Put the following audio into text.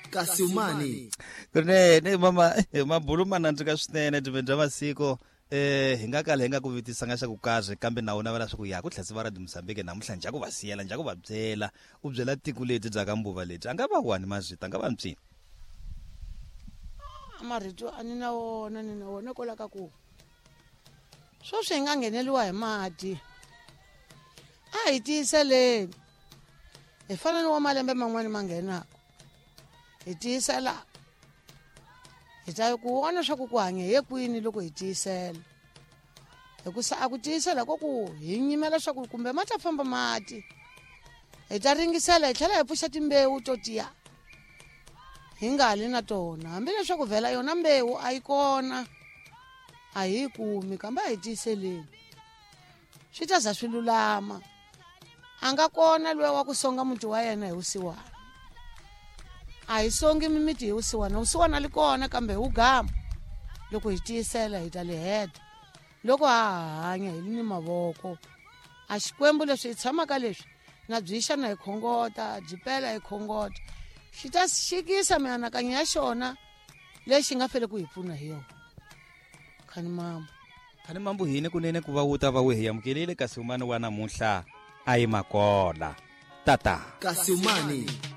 Kasumani. Kunene mama mabulu manandika swinene bya masiku hi nga kala hi nga ku vitisanga xa ku kahle kambe na wona va la swi ku ya ku tlhasi va ra Mozambique namuntlha njha ku va siyela njha ku va byela u byela tiko leti bya ka mbuva leti a nga va wani mazita nga va mtsini amarito ani na wona kola ka ku swo swi nga ngheneliwa hi mati a hi tiyiseleni hi fana ni wa malembe man'wani ma nghenaka hi tiyisela hi ta ku vona swa ku hanya hi kwini loko hi tiyisela hikusa a ku tiyisela ko ku hi nyimela swa ku kumbe ma ta famba mati hi ta ringisela hi tlhela hi pfuxa timbewu to tiya hi nga li na tona hambileswaku vhela yona mbewu a yi kona a hi kumi kambe a hi tiyiseleni swi ta za swi lulama a nga kona loyi wa ku songa muti wa yena hi vusiwana a hi songi mimiti hi vusiwana li kona kambe wu gama loko hi tiyisela hi ta li heta loko ha hanya hi ni mavoko a xikwembu leswi hi tshamaka leswi na byixa na hi khongota byi pela hi khongota xi ta xikisa mianakanyo ya xona lexi nga fele ku hi pfuna hi yona khani mambu hini kunene ku va wu ta va wu hi amukelile kasi umani wa namuntlha a yi makola tata Kasumani.